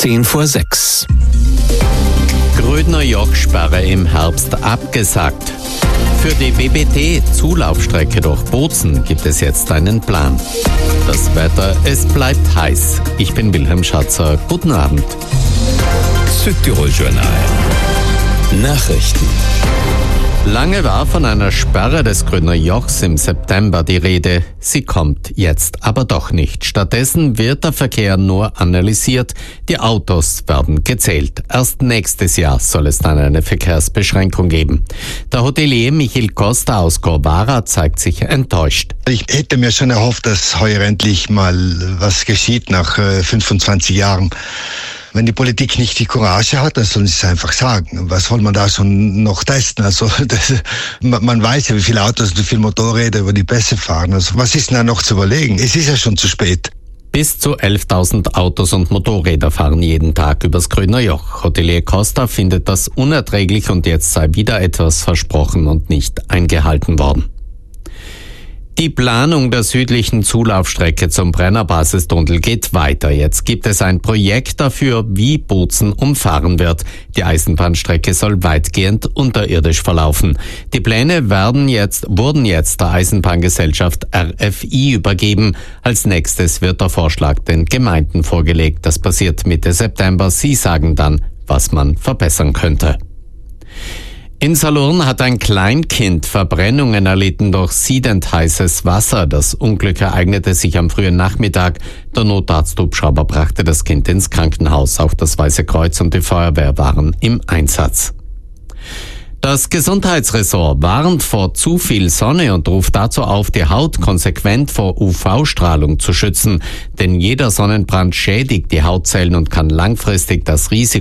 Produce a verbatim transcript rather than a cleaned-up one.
Zehn vor sechs. Grödner Joch-Sperre im Herbst abgesagt. Für die B B T-Zulaufstrecke durch Bozen gibt es jetzt einen Plan. Das Wetter, es bleibt heiß. Ich bin Wilhelm Schatzer. Guten Abend. Südtirol Journal. Nachrichten. Lange war von einer Sperre des Grödner Jochs im September die Rede. Sie kommt jetzt aber doch nicht. Stattdessen wird der Verkehr nur analysiert. Die Autos werden gezählt. Erst nächstes Jahr soll es dann eine Verkehrsbeschränkung geben. Der Hotelier Michael Costa aus Corvara zeigt sich enttäuscht. Ich hätte mir schon erhofft, dass heuer endlich mal was geschieht nach äh, fünfundzwanzig Jahren. Wenn die Politik nicht die Courage hat, dann sollen sie es einfach sagen. Was soll man da schon noch testen? Also das, man, man weiß ja, wie viele Autos und wie viele Motorräder über die Pässe fahren. Also was ist denn da noch zu überlegen? Es ist ja schon zu spät. Bis zu elftausend Autos und Motorräder fahren jeden Tag übers Grödner Joch. Hotelier Costa findet das unerträglich und jetzt sei wieder etwas versprochen und nicht eingehalten worden. Die Planung der südlichen Zulaufstrecke zum Brennerbasistunnel geht weiter. Jetzt gibt es ein Projekt dafür, wie Bozen umfahren wird. Die Eisenbahnstrecke soll weitgehend unterirdisch verlaufen. Die Pläne werden jetzt, wurden jetzt der Eisenbahngesellschaft R F I übergeben. Als nächstes wird der Vorschlag den Gemeinden vorgelegt. Das passiert Mitte September. Sie sagen dann, was man verbessern könnte. In Salurn hat ein Kleinkind Verbrennungen erlitten durch siedend heißes Wasser. Das Unglück ereignete sich am frühen Nachmittag. Der Notarzthubschrauber brachte das Kind ins Krankenhaus. Auch das Weiße Kreuz und die Feuerwehr waren im Einsatz. Das Gesundheitsressort warnt vor zu viel Sonne und ruft dazu auf, die Haut konsequent vor U V-Strahlung zu schützen. Denn jeder Sonnenbrand schädigt die Hautzellen und kann langfristig das Risiko